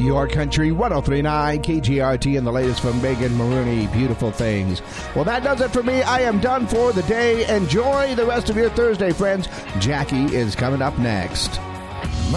Your Country 103.9 KGRT and the latest from Megan Maroney. Beautiful things. Well, that does it for me. I am done for the day. Enjoy the rest of your Thursday, friends. Jackie is coming up next.